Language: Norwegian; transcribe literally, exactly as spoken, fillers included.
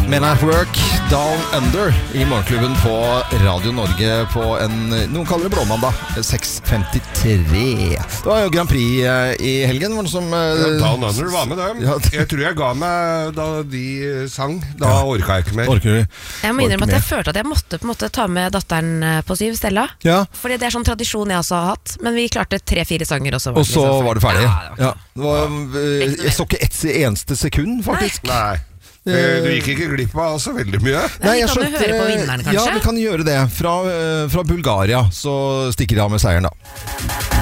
Men at Work Down Under i morgenklubben på Radio Norge på en, noen kaller det blåmandag, seks femtitre. Det var jo Grand Prix i helgen. Var det som, ja, Down Under var med dem. Jeg tror jeg ga meg da de sang. Da ja. Orka jeg ikke mer. Orker du? Jeg må innrømme at jeg følte at jeg måtte på en måte ta med datteren på syv, Stella. Ja. Fordi det er sånn tradisjon jeg også har hatt. Men vi klarte tre-fire sanger, og så var, og så liksom var det ferdig. Ja, det var ja. Det var, jeg så ikke et eneste sekund, faktisk. Nei. Nei. Du gikk ikke glipp av så veldig mye. Nei, vi kan jo høre på vinneren, kanskje. Ja, vi kan gjøre det. Fra, fra Bulgaria så stikker de av med seieren da.